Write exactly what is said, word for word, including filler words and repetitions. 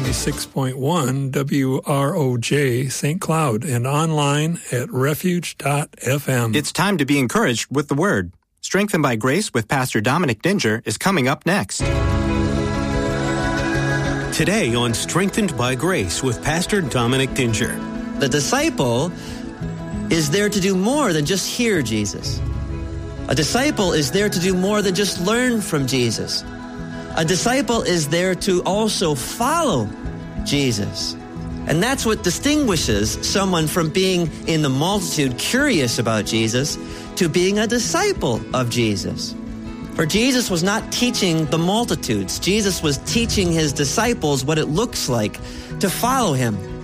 ninety-six point one W R O J Saint Cloud and online at refuge dot f m. It's time to be encouraged with the Word. Strengthened by Grace with Pastor Dominic Dinger is coming up next. Today on Strengthened by Grace with Pastor Dominic Dinger. The disciple is there to do more than just hear Jesus. A disciple is there to do more than just learn from Jesus. A disciple is there to also follow Jesus. And that's what distinguishes someone from being in the multitude curious about Jesus to being a disciple of Jesus. For Jesus was not teaching the multitudes. Jesus was teaching his disciples what it looks like to follow him.